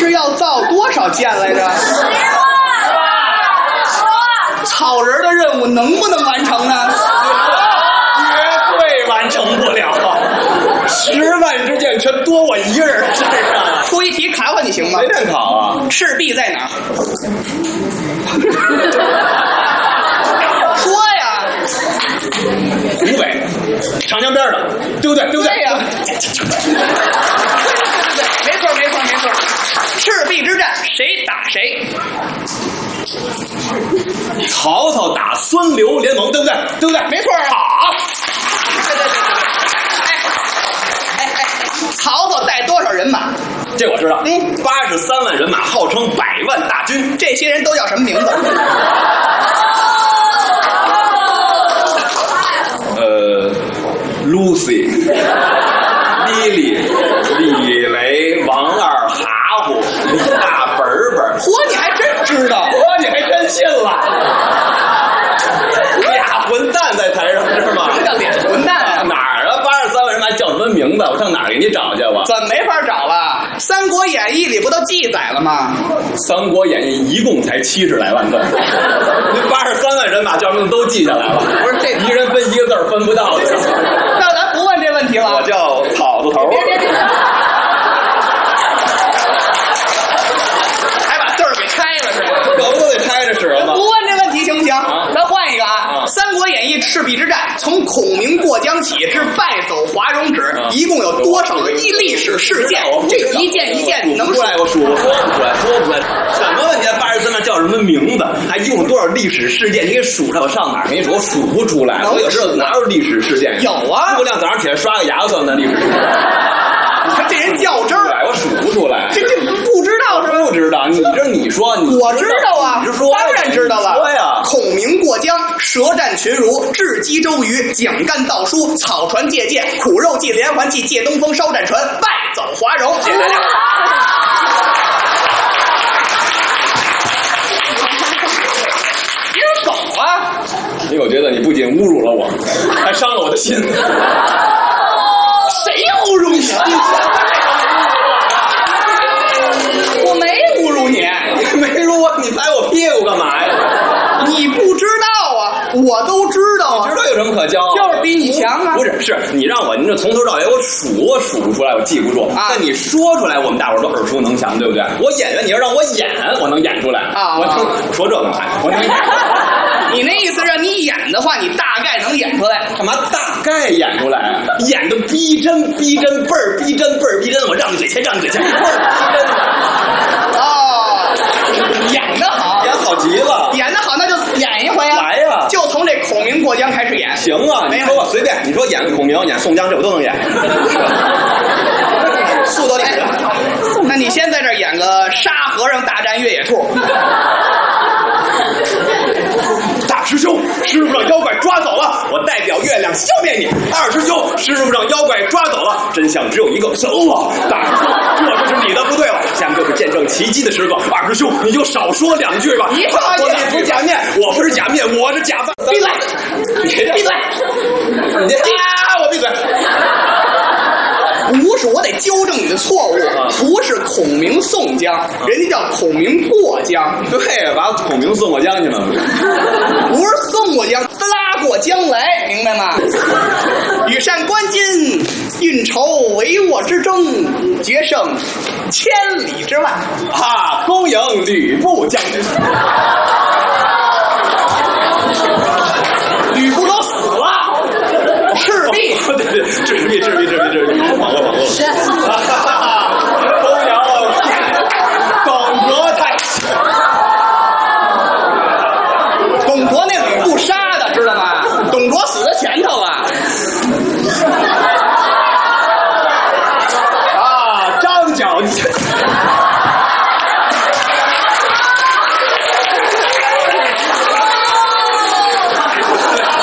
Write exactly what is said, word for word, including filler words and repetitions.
需要造多少箭来着？草人的任务能不能完成呢？ 绝对完成不了，十万支箭全多我一人身上。 出一题考考你行吗？ 随便考啊！ 赤壁在哪儿？说呀！ 湖北，长江边的，对不对？对不对？ 对呀！对对对，没错没错没错。赤壁之战谁打谁？ 曹操打孙刘联盟，对不对？对不对？ 没错啊！ 好。 对对对对。哎哎哎，曹操带多少人马？ 这我知道。 嗯， 八十三万人马，号称百万大军。 这些人都叫什么名字？ 呃 ，Lucy、莉莉、李雷、王二、哈虎、李大本本。 嚯，你还真知道！ 嚯，你还真信了！俩混蛋在台上是吗？ 这叫俩混蛋啊！ 哪儿啊？八十三万人马叫什么名字？我上哪儿给你找去吧？ 怎么没法找了？《三国演义》里不都记载了吗？ 《三国演义》一共才七十来万字，那八十三万人马叫名字都记下来了。 不是这一人分一个字儿分不到的。 那咱不问这问题了。 我叫草字头。 别别别！还把字儿给拆了是吧？ 可不都得拆着使吗？ 不问这问题行不行？ 啊、 咱换一个啊！ 啊 《三国演义》赤壁之战，从孔明过江起至败走华容止，啊、一共有多少个一历史事件？这一件一件能出来？我数，说不出来，说不出来。什么问题？八十三万叫什么名字？还一共多少历史事件？你给数出来，我上哪儿给你数？我数不出来。我有知道哪有历史事件？ 有啊！ 诸葛亮早上起来刷个牙算的历史事件。 你看这人较真儿， 我数不出来。 这这不知道是吧？ 不知道，你这你说你我知道啊， 你说当然知道了。 说呀， 孔明过江，舌战群儒，智击周瑜，蒋干盗书，草船借箭，苦肉计，连环计，借东风，烧战船，败走华容。谢谢大家。你是狗啊！ 因为我觉得你不仅侮辱了我，还伤了我的心。 谁侮辱你了？我没侮辱你， 没侮辱我，你拍我屁股干嘛呀？ 你不知道啊，我都知道啊。 知道有什么可骄傲？ 就是比你强啊！ 不是，是你让我，你这从头到尾我数，我数不出来，我记不住。啊，但你说出来，我们大伙儿都耳熟能详，对不对？我演员，你要让我演，我能演出来啊！ 我能说这干嘛？我能演。 你那意思让你演的话，你大概能演出来？ 干嘛大概演出来啊？演的逼真逼真，倍儿逼真倍儿逼真，我让你嘴钱，让你嘴钱，倍儿逼真。 哦，演得好， 演好极了， 演得好，那就演一回啊！ 来呀， 就从这孔明过江开始演。 行啊，你说吧，随便，你说演孔明，演宋江，这我都能演。 速度来，那你先在这儿演个沙和尚大战越野兔。 大师兄，师傅让妖怪抓走了，我代表月亮消灭你。二师兄，师傅让妖怪抓走了，真相只有一个，走了。大师兄，这就是你的不对了，下面就是见证奇迹的时刻。二师兄，你就少说两句吧。 你少说两句假面，我不是假面，我是假发。 闭嘴！ 闭嘴！ 闭嘴！ 你啊！我闭嘴！ 不是，我得纠正你的错误，不是孔明宋江，人家叫孔明过江。 对，把孔明送过江去嘛。 不是送过江，拉过江来，明白吗？羽扇纶巾，运筹帷幄之中，决胜千里之外。 啊，恭迎吕布将军。 吕布都死了，赤壁。 对对，赤壁，赤壁，赤壁，赤壁，网络，网络。恭迎董卓太。 董卓那吕布杀的，知道吗？董卓死在前头了。 啊，张角，你